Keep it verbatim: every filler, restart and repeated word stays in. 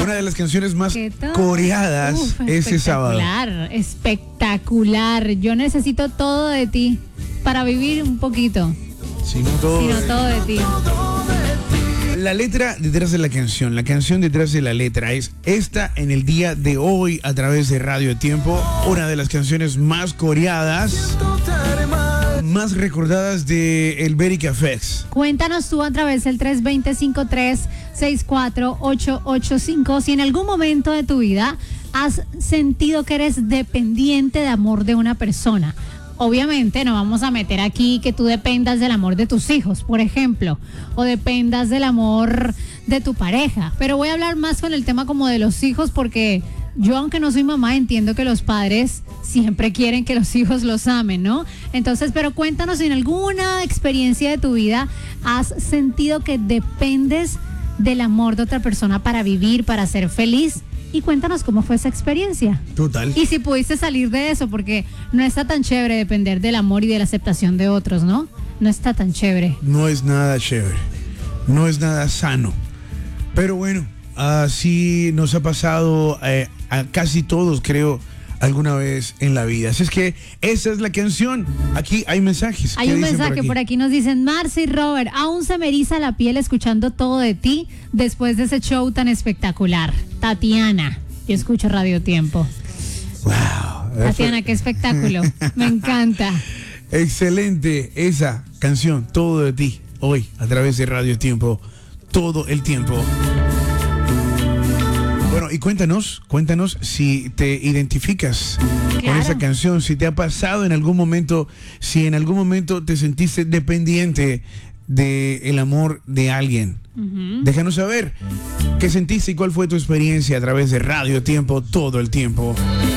Una de las canciones más ¿Qué tal? coreadas Uf, ese sábado. Espectacular, espectacular. Yo necesito todo de ti para vivir un poquito. Si no todo. Sino todo de ti. La letra detrás de la canción, la canción detrás de la letra es esta en el día de hoy a través de Radio Tiempo, una de las canciones más coreadas, más recordadas de el Very Cafés. Cuéntanos tú a través del tres dos cero, cinco tres seis cuatro ocho ocho cinco si en algún momento de tu vida has sentido que eres dependiente de amor de una persona. Obviamente no vamos a meter aquí que tú dependas del amor de tus hijos, por ejemplo, o dependas del amor de tu pareja, pero voy a hablar más con el tema como de los hijos porque yo, aunque no soy mamá, entiendo que los padres siempre quieren que los hijos los amen, ¿no? Entonces, pero cuéntanos si en alguna experiencia de tu vida has sentido que dependes del amor de otra persona para vivir, para ser feliz. Y cuéntanos cómo fue esa experiencia. Total. Y si pudiste salir de eso, porque no está tan chévere depender del amor y de la aceptación de otros, ¿no? No está tan chévere. No es nada chévere, no es nada sano. Pero bueno, así nos ha pasado eh, a casi todos, creo, alguna vez en la vida. Así es que esa es la canción. Aquí hay mensajes. Hay ¿Qué un dicen mensaje por aquí? por aquí, nos dicen, Marce y Robert, aún se me eriza la piel escuchando todo de ti después de ese show tan espectacular. Tatiana, yo escucho Radio Tiempo. Wow. Tatiana, qué espectáculo. Me encanta. Excelente esa canción, Todo de ti, hoy a través de Radio Tiempo, todo el tiempo. Bueno, y cuéntanos, cuéntanos si te identificas Claro. con esa canción, si te ha pasado en algún momento, si en algún momento te sentiste dependiente del amor de alguien. Uh-huh. Déjanos saber qué sentiste y cuál fue tu experiencia a través de Radio Tiempo todo el tiempo.